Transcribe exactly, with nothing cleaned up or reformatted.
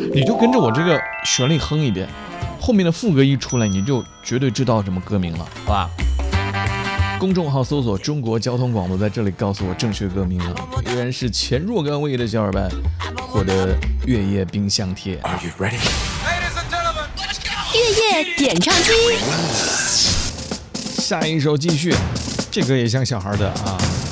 你就跟着我这个旋律哼一遍，后面的副歌一出来，你就绝对知道什么歌名了，好吧？公众号搜索中国交通广播，在这里告诉我正确歌名了。依然是前若干位的小伙伴获得月夜冰箱贴。Are you ready? 月夜点唱机， 下一首继续，这歌也像小孩的啊。